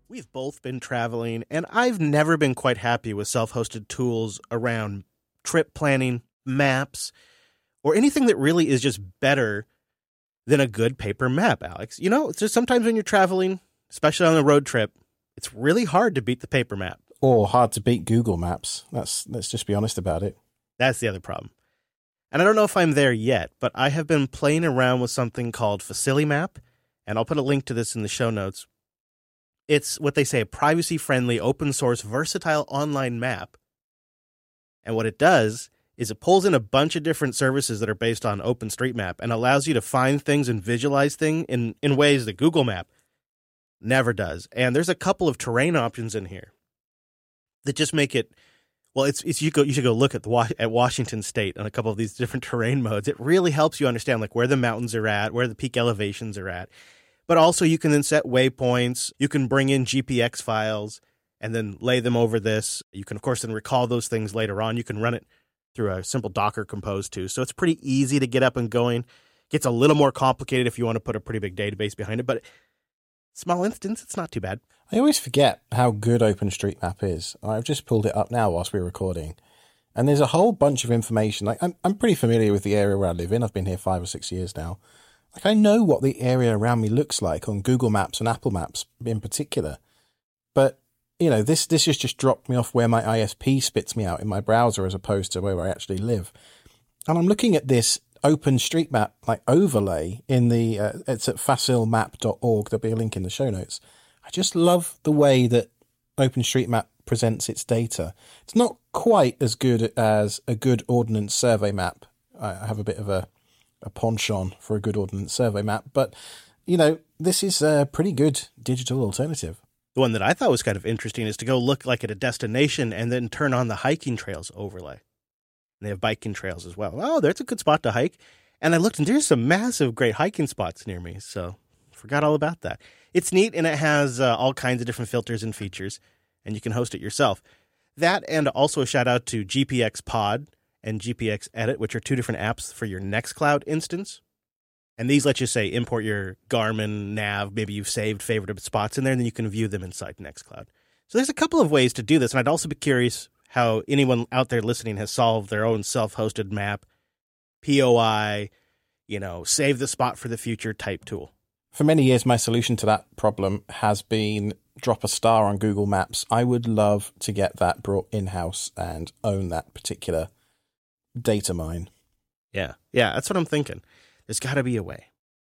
We've both been traveling, and I've never been quite happy with self-hosted tools around trip planning, maps, or anything that really is just better than a good paper map, Alex. You know, it's just sometimes when you're traveling, especially on a road trip, it's really hard to beat the paper map. Or hard to beat Google Maps. Let's just be honest about it. That's the other problem. And I don't know if I'm there yet, but I have been playing around with something called FaciliMap, and I'll put a link to this in the show notes. It's what they say, a privacy-friendly, open-source, versatile online map. And what it does is it pulls in a bunch of different services that are based on OpenStreetMap and allows you to find things and visualize things in ways that Google Map never does. And there's a couple of terrain options in here that just make it, well, you should go look at Washington State on a couple of these different terrain modes. It really helps you understand like where the mountains are at, where the peak elevations are at. But also you can then set waypoints. You can bring in GPX files and then lay them over this. You can, of course, then recall those things later on. You can run it through a simple Docker Compose too. So it's pretty easy to get up and going. Gets a little more complicated if you want to put a pretty big database behind it, but small instance, it's not too bad. I always forget how good OpenStreetMap is. I've just pulled it up now whilst we're recording. And there's a whole bunch of information. Like I'm pretty familiar with the area where I live in. I've been here 5 or 6 years now. Like I know what the area around me looks like on Google Maps and Apple Maps in particular. But, you know, this has just dropped me off where my ISP spits me out in my browser as opposed to where I actually live. And I'm looking at this OpenStreetMap like overlay in the, it's at facilmap.org. There'll be a link in the show notes. I just love the way that OpenStreetMap presents its data. It's not quite as good as a good Ordnance Survey map. I have a bit of a penchant for a good Ordnance Survey map, but, you know, this is a pretty good digital alternative. The one that I thought was kind of interesting is to go look like at a destination and then turn on the hiking trails overlay. And they have biking trails as well. Oh, there's a good spot to hike. And I looked and there's some massive great hiking spots near me. So forgot all about that. It's neat, and it has all kinds of different filters and features, and you can host it yourself. That, and also a shout out to GPX Pod and GPX Edit, which are two different apps for your Nextcloud instance. And these let you, say, import your Garmin nav. Maybe you've saved favorite spots in there, and then you can view them inside Nextcloud. So there's a couple of ways to do this, and I'd also be curious how anyone out there listening has solved their own self-hosted map, POI, save the spot for the future type tool. For many years, my solution to that problem has been drop a star on Google Maps. I would love to get that brought in-house and own that particular data mine. Yeah, that's what I'm thinking. There's got to be a way.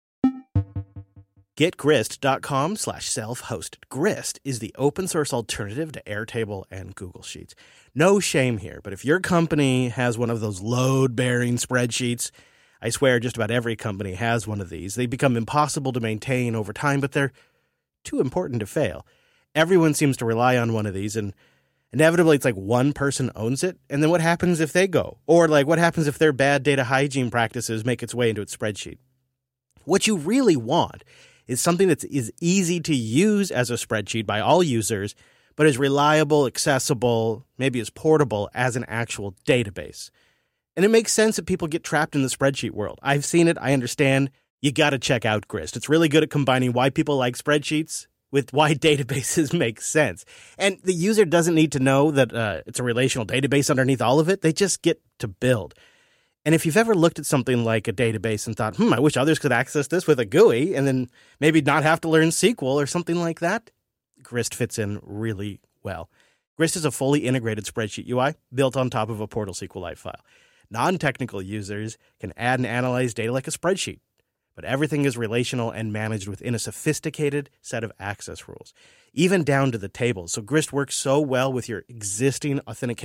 GetGrist.com/self-hosted. Grist is the open source alternative to Airtable and Google Sheets. No shame here, but if your company has one of those load-bearing spreadsheets, I swear just about every company has one of these. They become impossible to maintain over time, but they're too important to fail. Everyone seems to rely on one of these, and inevitably it's like one person owns it, and then what happens if they go? Or like what happens if their bad data hygiene practices make its way into its spreadsheet? What you really want is something that is easy to use as a spreadsheet by all users, but is reliable, accessible, maybe is portable as an actual database. And it makes sense that people get trapped in the spreadsheet world. I've seen it. I understand. You got to check out Grist. It's really good at combining why people like spreadsheets with why databases make sense. And the user doesn't need to know that it's a relational database underneath all of it. They just get to build. And if you've ever looked at something like a database and thought, I wish others could access this with a GUI and then maybe not have to learn SQL or something like that, Grist fits in really well. Grist is a fully integrated spreadsheet UI built on top of a Portal SQLite file. Non-technical users can add and analyze data like a spreadsheet, but everything is relational and managed within a sophisticated set of access rules, even down to the tables. So Grist works so well with your existing authentication